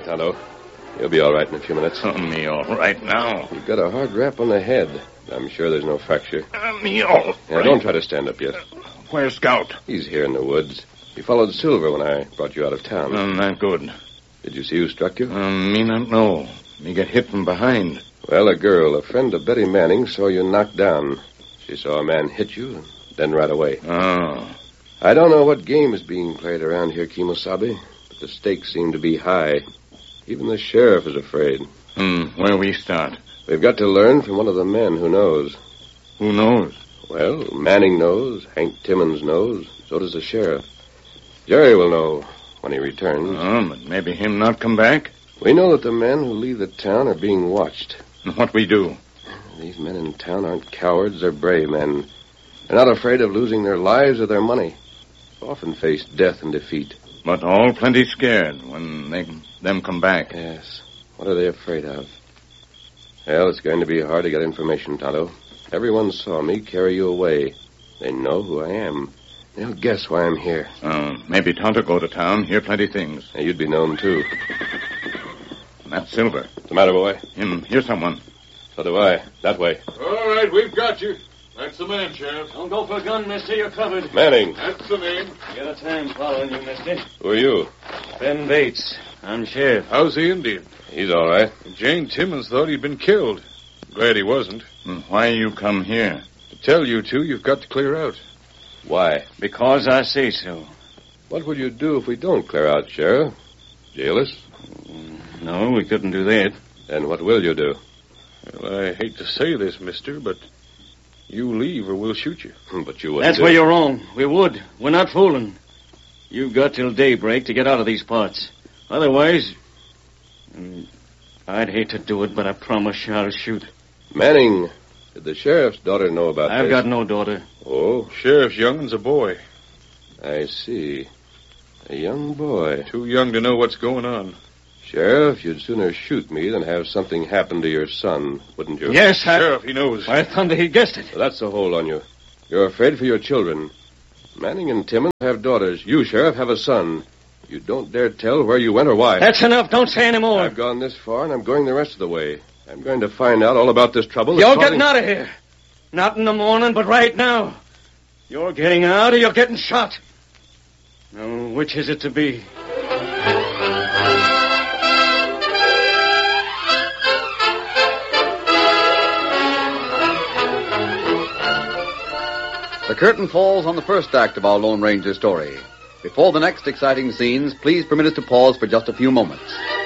Tonto. You'll be all right in a few minutes. Me all right now. You've got a hard rap on the head. I'm sure there's no fracture. Me all right. Yeah, don't try to stand up yet. Where's Scout? He's here in the woods. He followed Silver when I brought you out of town. Not good. Did you see who struck you? Me not know. Me get hit from behind. Well, a girl, a friend of Betty Manning, saw you knocked down. She saw a man hit you, and then right away. Oh. I don't know what game is being played around here, Kimosabe, but the stakes seem to be high. Even the sheriff is afraid. Where we start? We've got to learn from one of the men who knows. Who knows? Well, Manning knows, Hank Timmons knows, so does the sheriff. Jerry will know when he returns. But maybe him not come back? We know that the men who leave the town are being watched. And what we do? These men in town aren't cowards, they're brave men. They're not afraid of losing their lives or their money. Often face death and defeat. But all plenty scared when them come back. Yes. What are they afraid of? Well, it's going to be hard to get information, Tonto. Everyone saw me carry you away. They know who I am. They'll guess why I'm here. Maybe Tonto go to town, hear plenty things. Now, you'd be known, too. That's Silver. What's the matter, boy? Hear someone. So do I. That way. All right, we've got you. That's the man, Sheriff. Don't go for a gun, mister. You're covered. Manning. That's the name. Got a time following you, mister. Who are you? Ben Bates. I'm sheriff. How's the Indian? He's all right. Jane Timmons thought he'd been killed. Glad he wasn't. Why you come here? To tell you two, you've got to clear out. Why? Because I say so. What would you do if we don't clear out, Sheriff? Jail us? No, we couldn't do that. Then what will you do? Well, I hate to say this, mister, but you leave or we'll shoot you. But you wouldn't. That's where you're wrong. We would. We're not fooling. You've got till daybreak to get out of these parts. Otherwise, I'd hate to do it, but I promise you I'll shoot. Manning, did the sheriff's daughter know about this? I've got no daughter. Oh, Sheriff's youngin's a boy. I see. A young boy. Too young to know what's going on. Sheriff, you'd sooner shoot me than have something happen to your son, wouldn't you? Yes, Sheriff, he knows. Why, thunder, he guessed it. Well, that's the hold on you. You're afraid for your children. Manning and Timmons have daughters. You, Sheriff, have a son. You don't dare tell where you went or why. That's enough. Don't say any more. I've gone this far, and I'm going the rest of the way. I'm going to find out all about this trouble. You're getting out of here. Not in the morning, but right now. You're getting out or you're getting shot. Now, which is it to be? The curtain falls on the first act of our Lone Ranger story. Before the next exciting scenes, please permit us to pause for just a few moments.